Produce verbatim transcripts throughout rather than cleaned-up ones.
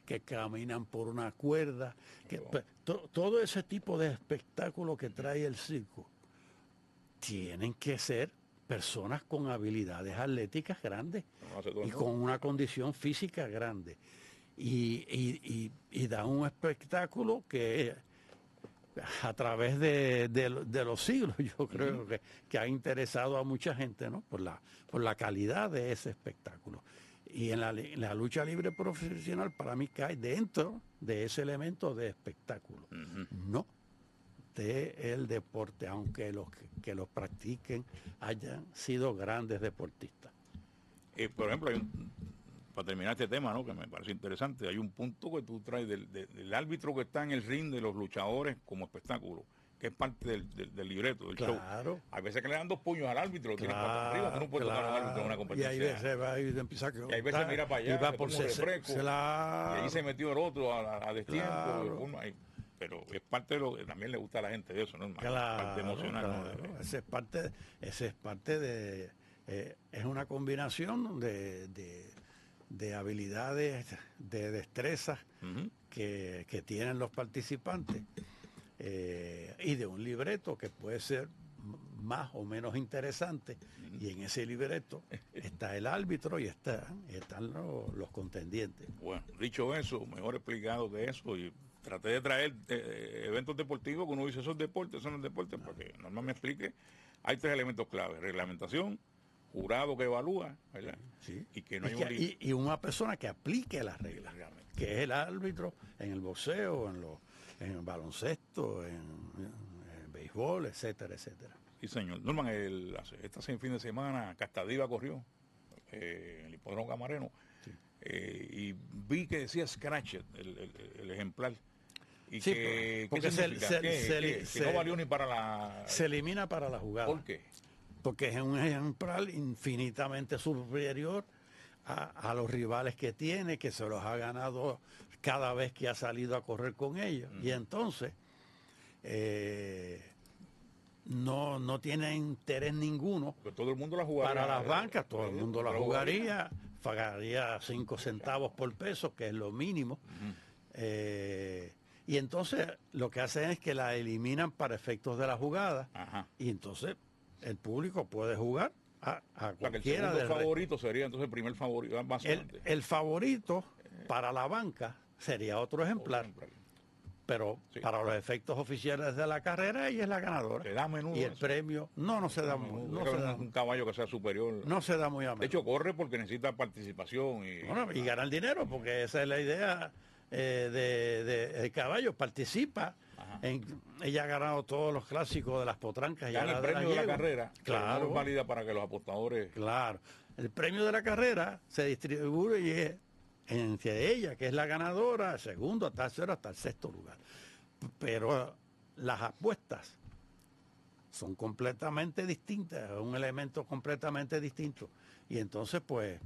que caminan por una cuerda, que, pues, to, todo ese tipo de espectáculo que trae el circo, tienen que ser personas con habilidades atléticas grandes No, y con una condición física grande. Y, y, y, y da un espectáculo que a través de, de, de los siglos yo creo uh-huh. que, que ha interesado a mucha gente, ¿no? Por la, por la calidad de ese espectáculo. Y en la, en la lucha libre profesional para mí cae dentro de ese elemento de espectáculo, uh-huh. no de el deporte, aunque los que, que los practiquen hayan sido grandes deportistas. Eh, por ejemplo, hay un, para terminar este tema, ¿no? Que me parece interesante, hay un punto que tú traes del, del, del árbitro que está en el ring de los luchadores como espectáculo, que es parte del, del, del libreto, del claro. show. Hay veces que le dan dos puños al árbitro, lo claro, tienen para arriba, tú no puedes claro. tocar al árbitro en una competencia. Y hay veces va y empieza a y hay veces mira para allá, y va por se, refresco, claro. y ahí se metió el otro a, a, a destiempo, claro. de forma, y, pero es parte de lo que también le gusta a la gente de eso, ¿no? Claro, parte emocional. Claro. ¿no? Ese es parte, ese es parte de, eh, es una combinación de, de, de habilidades, de destrezas uh-huh. que, que tienen los participantes eh, y de un libreto que puede ser más o menos interesante uh-huh. y en ese libreto está el árbitro y está, están los, los contendientes. Bueno, dicho eso, mejor explicado que eso, y traté de traer eh, eventos deportivos que uno dice, esos deportes, son los deportes, para que Norman me explique. Hay tres elementos claves: reglamentación, jurado que evalúa, ¿verdad? Sí. Y que no hay y, que, un... y, y una persona que aplique las reglas, que es el árbitro en el boxeo, en, lo, en el baloncesto, en, en el béisbol, etcétera, etcétera. Sí, señor. Norman, el, esta fin de semana Castadiva corrió eh, en el hipódromo Camareno. Sí. Eh, y vi que decía Scratch el, el, el ejemplar. Y sí, que, porque ¿qué se, se, ¿Qué, se, qué? se, que no valió ni para la... Se elimina para la jugada. ¿Por qué? Porque es un ejemplar infinitamente superior a, a los rivales que tiene, que se los ha ganado cada vez que ha salido a correr con ellos. Uh-huh. Y entonces eh, no, no tiene interés ninguno. Porque todo el mundo la jugaría. Para las bancas, todo el mundo la jugaría, pagaría cinco centavos por peso, que es lo mínimo. Uh-huh. eh, y entonces lo que hacen es que la eliminan para efectos de la jugada. Ajá. Y entonces el público puede jugar a, a cualquiera. O sea, que el segundo favorito sería entonces el primer favorito. Más el, el favorito eh, para la banca sería otro ejemplar. Otro ejemplar. Pero sí. para los efectos oficiales de la carrera, ella es la ganadora. ¿Se da a menudo? Y el eso? premio, no, no se, se da, da muy no se da, un caballo que sea superior. No se da muy a menudo. De hecho, corre porque necesita participación. Y, bueno, y ganar dinero, porque esa es la idea eh, de, de, de caballo. Participa. En, ella ha ganado todos los clásicos de las potrancas. Gana el premio de la, de la carrera. Claro. No es válida para que los apostadores... Claro. El premio de la carrera se distribuye entre ella, que es la ganadora, segundo, hasta el tercero, hasta el sexto lugar. Pero las apuestas son completamente distintas, un elemento completamente distinto. Y entonces, pues,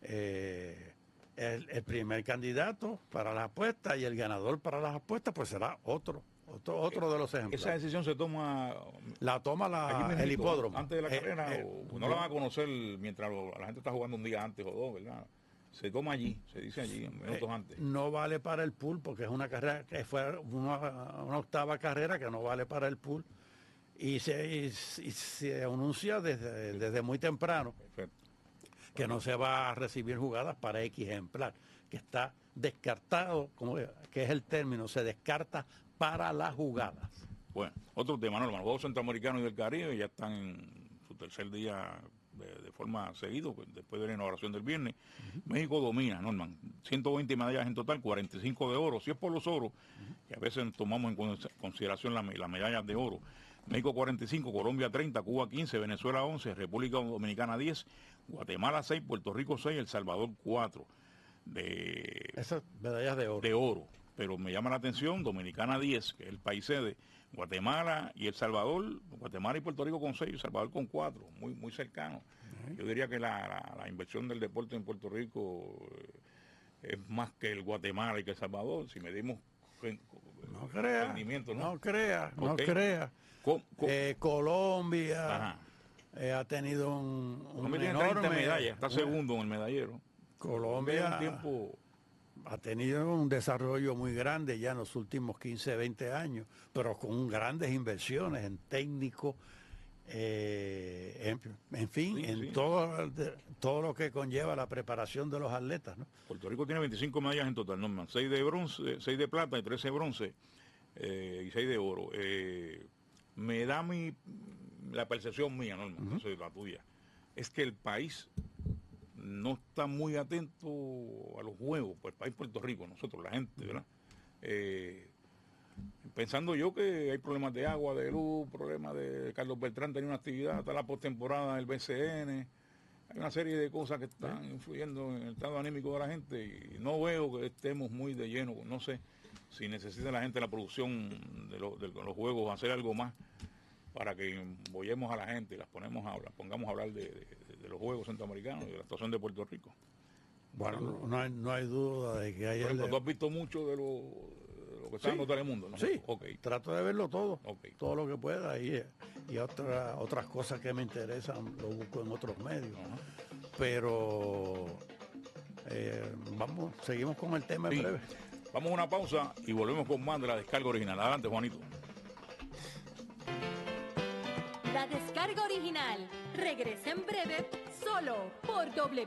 eh, el, el primer candidato para las apuestas y el ganador para las apuestas, pues será otro. Otro, otro de los ejemplos. ¿Esa decisión se toma? La toma la, el hipódromo. ¿Antes de la carrera? Eh, o no, no la van a conocer mientras lo, la gente está jugando un día antes o dos, ¿verdad? Se toma allí, se dice allí, minutos eh, antes. No vale para el pool porque es una carrera que fue una, una octava carrera que no vale para el pool. Y se, y, y se anuncia desde, desde muy temprano. Perfecto. Que no se va a recibir jugadas para X ejemplar, que está descartado, como que es el término, se descarta para las jugadas. Bueno, otro tema, ¿no, hermano? Los Juegos Centroamericanos y del Caribe ya están en su tercer día de, de forma seguido, pues, después de la inauguración del viernes. Uh-huh. México domina, ¿no, hermano? ciento veinte medallas en total, cuarenta y cinco de oro. Si es por los oros, uh-huh. que a veces tomamos en consideración las la medallas de oro. México cuarenta y cinco, Colombia treinta, Cuba quince, Venezuela once, República Dominicana diez, Guatemala seis, Puerto Rico seis, El Salvador cuatro. De, Esas medallas de oro. De oro. Pero me llama la atención, Dominicana diez, que es el país sede, Guatemala y El Salvador, Guatemala y Puerto Rico con seis, El Salvador con cuatro, muy muy cercano. Uh-huh. Yo diría que la, la, la inversión del deporte en Puerto Rico eh, es más que el Guatemala y que El Salvador, si medimos en, no crea, rendimiento, ¿no? No crea, okay. no crea. ¿Cómo, cómo? Eh, Colombia eh, ha tenido un, un Colombia enorme... tiene treinta medallas, está segundo en el medallero. Colombia... Un tiempo... ha tenido un desarrollo muy grande ya en los últimos quince, veinte años, pero con grandes inversiones en técnicos, eh, en, en fin, Sí, en sí. todo, de- todo lo que conlleva la preparación de los atletas, ¿no? Puerto Rico tiene veinticinco medallas en total, Norman. seis de bronce, seis de plata y trece de bronce eh, y seis de oro. Eh, me da mi la percepción mía, Norman, uh-huh. no sé la tuya, es que el país no está muy atento a los juegos, pues el país Puerto Rico, nosotros, la gente, ¿verdad? Eh, pensando yo que hay problemas de agua, de luz, problemas de Carlos Beltrán tenía una actividad, está la postemporada del B C N, hay una serie de cosas que están influyendo en el estado anímico de la gente y no veo que estemos muy de lleno, no sé si necesita la gente la producción de, lo, de los juegos hacer algo más para que embollemos a la gente y las ponemos a hablar, pongamos a hablar de, de, de los juegos centroamericanos y de la actuación de Puerto Rico. Bueno, no, no, hay, no hay duda de que hay... Por ejemplo, el... tú has visto mucho de lo, de lo que está sí, en Telemundo, ¿no? Sí, okay. Trato de verlo todo, okay. todo lo que pueda y, y otra, otras cosas que me interesan lo busco en otros medios. Uh-huh. Pero eh, vamos, seguimos con el tema en sí. breve. Vamos a una pausa y volvemos con más de la descarga original. Adelante, Juanito. La descarga original regresa en breve solo por W